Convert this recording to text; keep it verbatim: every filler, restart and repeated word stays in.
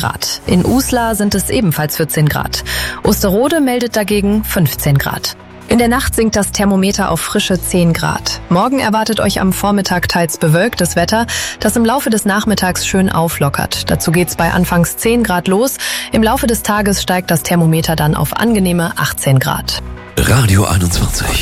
Grad. In Uslar sind es ebenfalls vierzehn Grad. Osterode meldet dagegen fünfzehn Grad. In der Nacht sinkt das Thermometer auf frische zehn Grad. Morgen erwartet euch am Vormittag teils bewölktes Wetter, das im Laufe des Nachmittags schön auflockert. Dazu geht's bei anfangs zehn Grad los. Im Laufe des Tages steigt das Thermometer dann auf angenehme achtzehn Grad. Radio einundzwanzig.